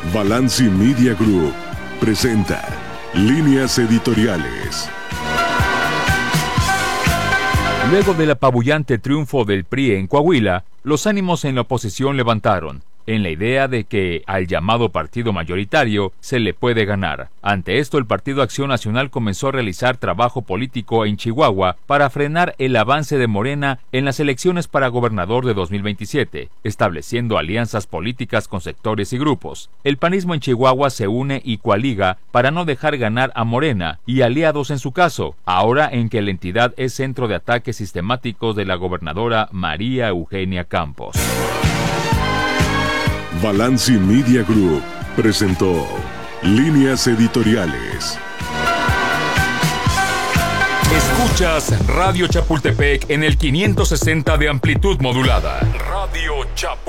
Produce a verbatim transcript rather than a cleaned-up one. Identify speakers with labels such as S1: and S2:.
S1: Balanci Media Group presenta Líneas Editoriales.
S2: Luego del apabullante triunfo del P R I en Coahuila, los ánimos en la oposición levantaron, en la idea de que al llamado partido mayoritario se le puede ganar. Ante esto, el Partido Acción Nacional comenzó a realizar trabajo político en Chihuahua para frenar el avance de Morena en las elecciones para gobernador de dos mil veintisiete, estableciendo alianzas políticas con sectores y grupos. El panismo en Chihuahua se une y coaliga para no dejar ganar a Morena y aliados en su caso, ahora en que la entidad es centro de ataques sistemáticos de la gobernadora María Eugenia Campos.
S1: Balanci Media Group presentó Líneas Editoriales.
S2: Escuchas Radio Chapultepec en el quinientos sesenta de amplitud modulada. Radio Chapultepec.